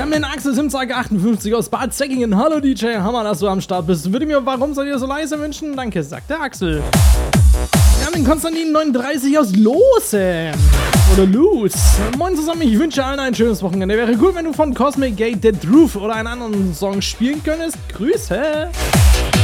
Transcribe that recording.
haben den Axel Simzage 58 aus Bad Säckingen. Hallo DJ, Hammer, dass du am Start bist. Würde mir, warum seid ihr so leise wünschen? Danke, sagt der Axel. Wir haben den Konstantin 39 aus Lose. Oder Loose. Moin zusammen, ich wünsche allen ein schönes Wochenende. Wäre cool, wenn du von Cosmic Gate The Truth oder einen anderen Song spielen könntest. Grüße.